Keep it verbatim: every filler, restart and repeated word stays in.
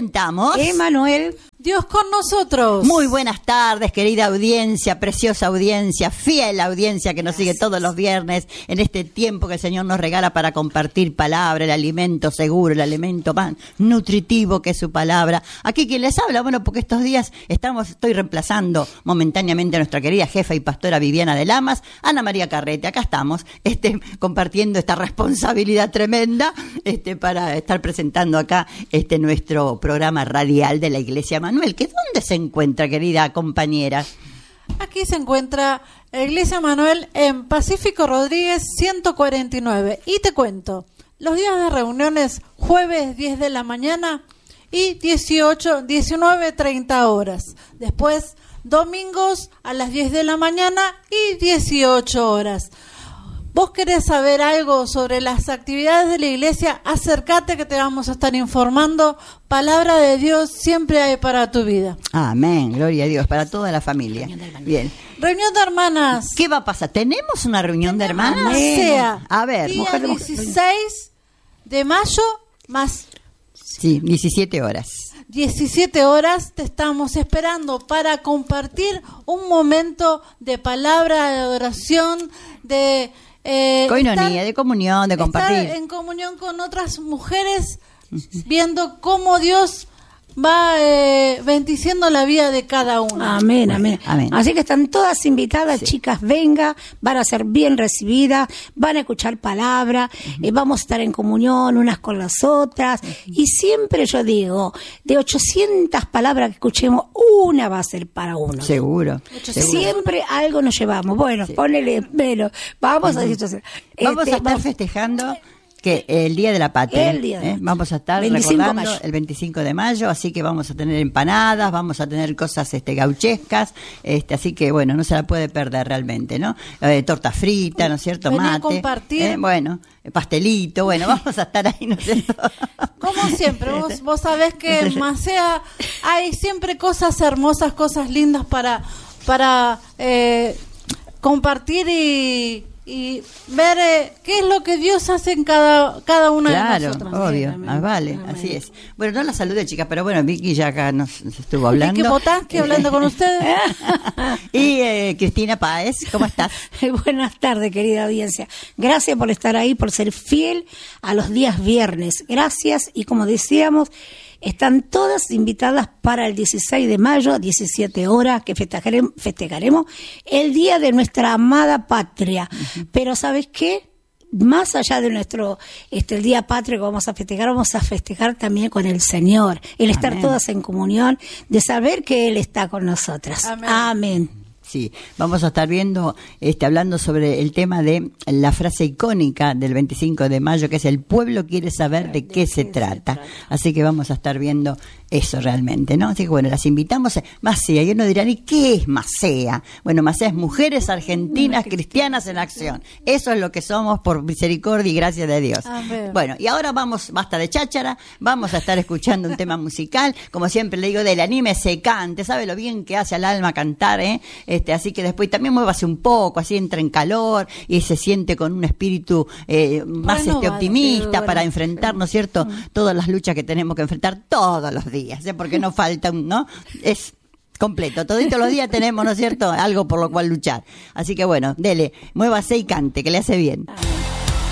presentamos Emanuel, Dios con nosotros. Muy buenas tardes, querida audiencia, preciosa audiencia, fiel audiencia que nos sigue todos los viernes en este tiempo que el Señor nos regala para compartir palabra, el alimento seguro, el alimento más nutritivo que es su palabra. Aquí quien les habla, bueno, porque estos días estamos, estoy reemplazando momentáneamente a nuestra querida jefa y pastora Viviana de Lamas, Ana María Carrete. Acá estamos, este, compartiendo esta responsabilidad tremenda, este, para estar presentando acá este nuestro programa radial de la Iglesia Manuel, que ¿dónde se encuentra, querida compañera? Aquí se encuentra la Iglesia Manuel en Pacífico Rodríguez ciento cuarenta y nueve. Y te cuento, los días de reuniones, jueves diez de la mañana y dieciocho, diecinueve, treinta horas. Después, domingos a las diez de la mañana y dieciocho horas. ¿Vos querés saber algo sobre las actividades de la iglesia? Acércate que te vamos a estar informando. Palabra de Dios siempre hay para tu vida. Amén, gloria a Dios, para toda la familia. Bien. Reunión de hermanas. ¿Qué va a pasar? ¿Tenemos una reunión de hermanas? O sea, a ver, día mujer, dieciséis de mayo más... Sí, diecisiete horas. diecisiete horas te estamos esperando para compartir un momento de palabra, de adoración, de... Eh, Coinonía, estar, de comunión, de compartir. Estar en comunión con otras mujeres, viendo cómo Dios va eh, bendiciendo la vida de cada una. Amén, amén, amén. Así que están todas invitadas, sí. Chicas, venga, van a ser bien recibidas, van a escuchar palabra, uh-huh. eh, vamos a estar en comunión unas con las otras, uh-huh. y siempre yo digo, de ochocientas palabras que escuchemos, una va a ser para uno. Seguro. Siempre algo nos llevamos. Bueno, sí. Ponele pelo. Vamos uh-huh. a decir, vamos este, a estar vamos, festejando que el Día de la Patria, el día de... ¿eh? Vamos a estar recordando el veinticinco de mayo, así que vamos a tener empanadas, vamos a tener cosas este gauchescas, este, así que bueno, no se la puede perder realmente, ¿no? Eh, torta frita, ¿no es cierto? Venía Mate, a compartir. Eh, bueno, pastelito, bueno, vamos a estar ahí, ¿no es cierto? Como siempre, vos, vos sabés que en Macea hay siempre cosas hermosas, cosas lindas para, para eh, compartir y... y ver eh, qué es lo que Dios hace en cada cada una claro, de nosotras. Claro, obvio, amén, ah, vale, amén. Así es. Bueno, no la saludé, chicas, pero bueno, Vicky ya acá nos, nos estuvo hablando. Vicky Botasque hablando con ustedes. Y eh, Cristina Páez, ¿cómo estás? Buenas tardes, querida audiencia. Gracias por estar ahí, por ser fiel a los días viernes. Gracias, y como decíamos, están todas invitadas para el dieciséis de mayo, diecisiete horas, que festejaremos, festejaremos el día de nuestra amada patria. Uh-huh. Pero ¿sabes qué? Más allá de nuestro este el día patrio que vamos a festejar, vamos a festejar también con el Señor. El estar Amén. Todas en comunión, de saber que Él está con nosotras. Amén. Amén. Sí, vamos a estar viendo, este, hablando sobre el tema de la frase icónica del veinticinco de mayo, que es el pueblo quiere saber de, de qué, se, qué trata. se trata. Así que vamos a estar viendo eso realmente, ¿no? Así que bueno, las invitamos a Macea. Y uno dirá, ¿y qué es Macea? Bueno, Macea es Mujeres Argentinas Cristianas en Acción. Eso es lo que somos por misericordia y gracia de Dios. Amén. Bueno, y ahora vamos, basta de cháchara, vamos a estar escuchando un tema musical. Como siempre le digo, del anime se cante, ¿sabe lo bien que hace al alma cantar, eh? Este, así que después también muévase un poco, así entra en calor y se siente con un espíritu eh, más bueno, este, optimista bueno, para enfrentar, ¿no es cierto?, uh-huh. todas las luchas que tenemos que enfrentar todos los días, ¿eh? Porque no falta, ¿no? Es completo, toditos los días tenemos, ¿no es cierto?, algo por lo cual luchar. Así que bueno, dele, muévase y cante, que le hace bien.